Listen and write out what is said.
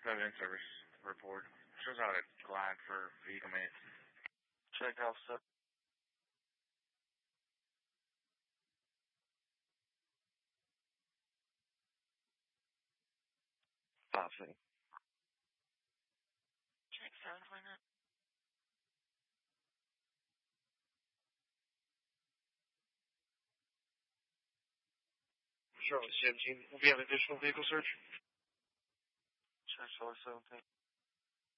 7 in-service report. Shows out at Glide for vehicle maintenance. Check Alpha 7. Copy. Check 729. Charlotte 17. Will be an additional vehicle search. Check Charlotte 17.